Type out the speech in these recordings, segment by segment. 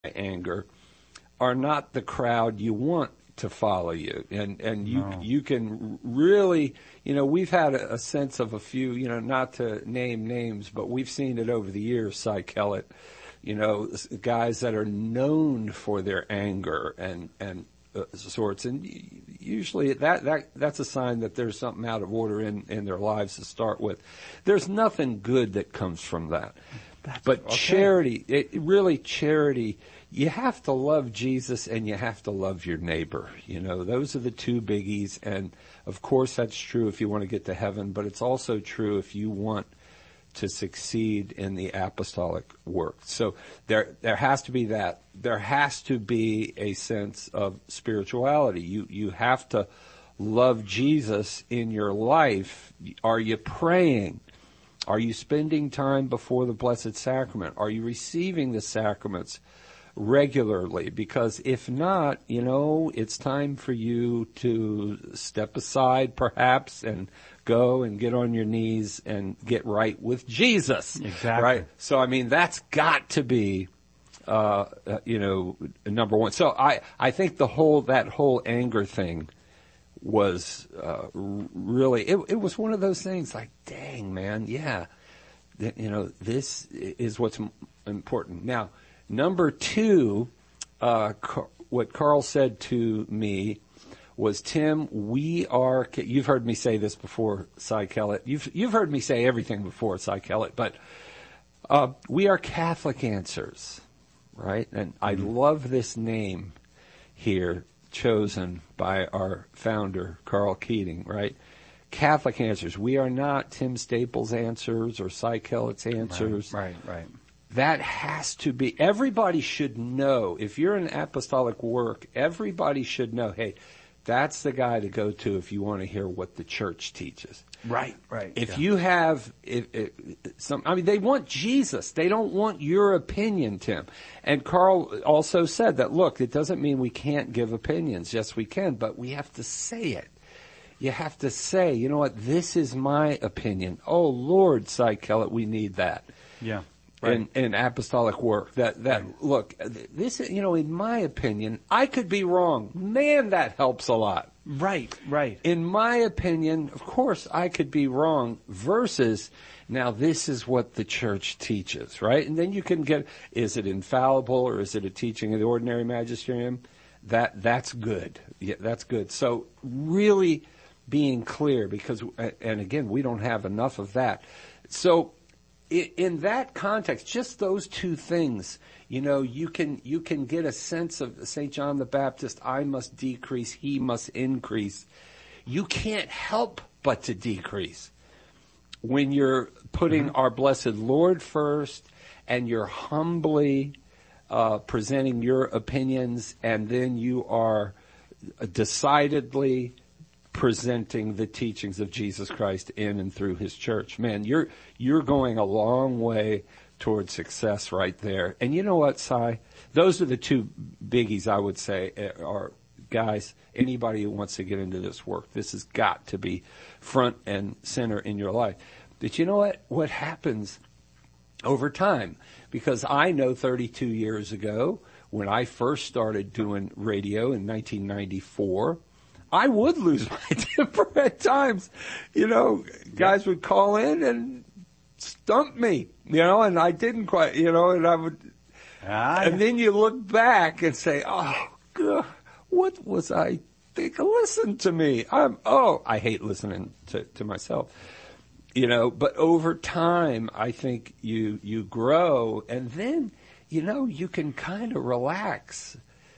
anger are not the crowd you want to follow you. And you can really, we've had a sense of a few, not to name names, but we've seen it over the years, Cy Kellett, guys that are known for their anger and sorts. And usually that's a sign that there's something out of order in their lives to start with. There's nothing good that comes from that. But charity, charity, you have to love Jesus and you have to love your neighbor. Those are the two biggies. And of course that's true if you want to get to heaven, but it's also true if you want to succeed in the apostolic work. So there has to be that. There has to be a sense of spirituality. You have to love Jesus in your life. Are you praying? Are you spending time before the Blessed Sacrament? Are you receiving the sacraments regularly? Because if not, it's time for you to step aside perhaps and go and get on your knees and get right with Jesus. Exactly. Right? So, that's got to be, number one. So I think that whole anger thing was really, it was one of those things like, dang, man, yeah, this is what's important. Now, number two, what Carl said to me was, Tim, you've heard me say this before, Cy Kellett. You've heard me say everything before, Cy Kellett, but we are Catholic Answers, right? And I love this name here, chosen by our founder, Carl Keating, right? Catholic Answers. We are not Tim Staples' Answers or Cy Kellett's Answers. Right. That has to be, everybody should know, if you're in apostolic work, everybody should know, hey, that's the guy to go to if you want to hear what the church teaches. Right. If you have they want Jesus. They don't want your opinion, Tim. And Carl also said that, look, it doesn't mean we can't give opinions. Yes, we can, but we have to say it. You have to say, you know what, this is my opinion. Oh, Lord, Cy Kellett, we need that. Yeah. Right. In apostolic work, look, this, in my opinion, I could be wrong. Man, that helps a lot. Right. In my opinion, of course, I could be wrong versus, now this is what the church teaches, right? And then you can get, is it infallible or is it a teaching of the ordinary magisterium? That's good. Yeah, that's good. So really being clear, because, and again, we don't have enough of that. So, in that context, just those two things, you can get a sense of St. John the Baptist, I must decrease, he must increase. You can't help but to decrease when you're putting our blessed Lord first and you're humbly presenting your opinions, and then you are decidedly presenting the teachings of Jesus Christ in and through his church. Man, you're going a long way towards success right there. And you know what, Cy? Those are the two biggies I would say are, guys, anybody who wants to get into this work, this has got to be front and center in your life. But you know what? What happens over time? Because I know 32 years ago, when I first started doing radio in 1994, I would lose my temper at times. Guys would call in and stump me, and I didn't quite, and I would, and then you look back and say, oh, God, what was I thinking? Listen to me. I hate listening to myself, but over time, I think you grow, and then, you can kind of relax.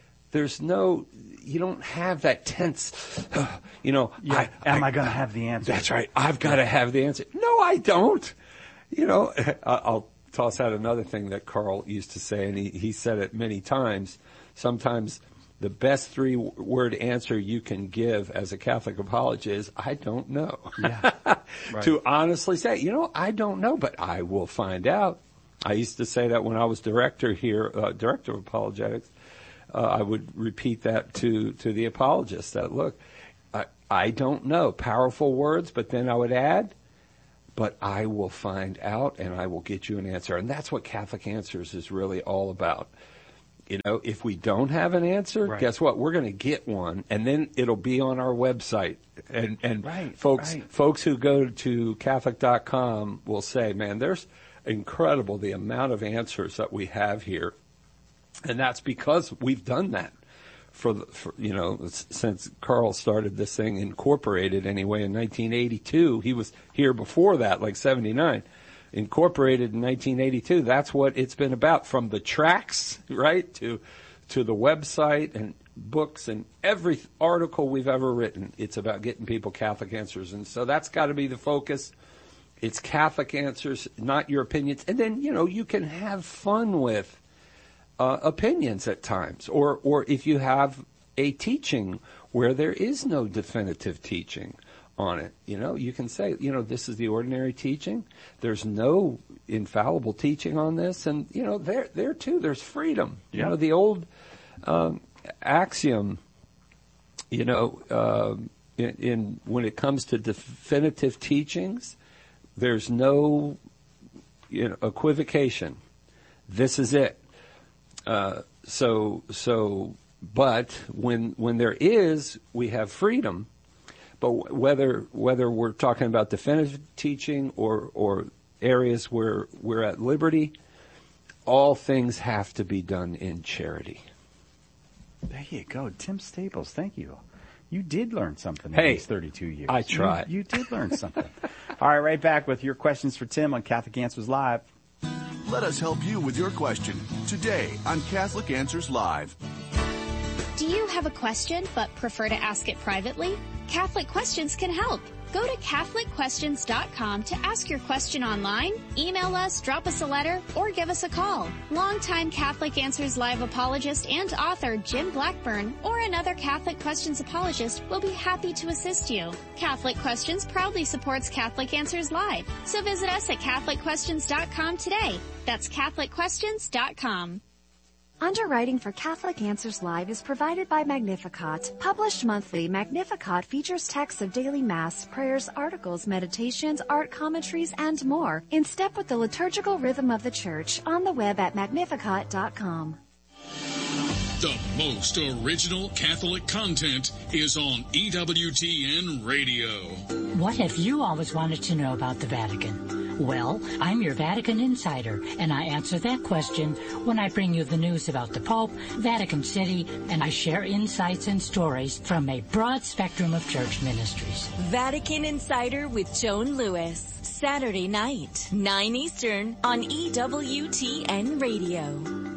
You don't have that tense, am I going to have the answer? That's right. I've got to have the answer. No, I don't. I'll toss out another thing that Carl used to say, and he said it many times. Sometimes the best 3-word answer you can give as a Catholic apologist is, I don't know. Yeah. Right. To honestly say, I don't know, but I will find out. I used to say that when I was director of apologetics. I would repeat that to the apologists, that, look, I don't know. Powerful words, but then I would add, but I will find out and I will get you an answer. And that's what Catholic Answers is really all about. if we don't have an answer, guess what? We're going to get one, and then it'll be on our website. And folks who go to Catholic.com will say, man, there's incredible the amount of answers that we have here. And that's because we've done that since Carl started this thing, incorporated anyway, in 1982. He was here before that, like 79. Incorporated in 1982. That's what it's been about, from the tracts, right, to the website and books and every article we've ever written. It's about getting people Catholic answers. And so that's got to be the focus. It's Catholic answers, not your opinions. And then, you can have fun with opinions at times, or if you have a teaching where there is no definitive teaching on it, you can say, this is the ordinary teaching. There's no infallible teaching on this, and there too, there's freedom. Yeah. The old axiom, in when it comes to definitive teachings, there's no equivocation. This is it. But when there is, we have freedom. But whether we're talking about definitive teaching or areas where we're at liberty, all things have to be done in charity. There you go. Tim Staples, thank you. You did learn something in these 32 years. I tried. You did learn something. All right, right back with your questions for Tim on Catholic Answers Live. Let us help you with your question today on Catholic Answers Live. Do you have a question but prefer to ask it privately? Catholic Questions can help. Go to CatholicQuestions.com to ask your question online, email us, drop us a letter, or give us a call. Longtime Catholic Answers Live apologist and author Jim Blackburn or another Catholic Questions apologist will be happy to assist you. Catholic Questions proudly supports Catholic Answers Live, so visit us at CatholicQuestions.com today. That's CatholicQuestions.com. Underwriting for Catholic Answers Live is provided by Magnificat. Published monthly, Magnificat features texts of daily Mass, prayers, articles, meditations, art commentaries, and more, in step with the liturgical rhythm of the Church, on the web at Magnificat.com. The most original Catholic content is on EWTN Radio. What have you always wanted to know about the Vatican? Well, I'm your Vatican insider, and I answer that question when I bring you the news about the Pope, Vatican City, and I share insights and stories from a broad spectrum of church ministries. Vatican Insider with Joan Lewis, Saturday night, 9 Eastern on EWTN Radio.